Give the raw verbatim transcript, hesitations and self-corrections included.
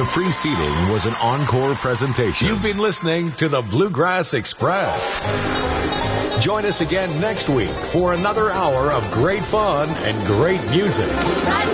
The preceding was an encore presentation. You've been listening to the Bluegrass Express. Join us again next week for another hour of great fun and great music.